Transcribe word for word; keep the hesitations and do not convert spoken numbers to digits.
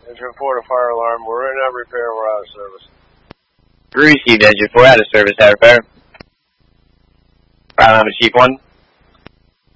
Engine four to fire alarm. We're in at repair. We're out of service. Received, Engine four out of service at repair. Fire alarm is Chief one.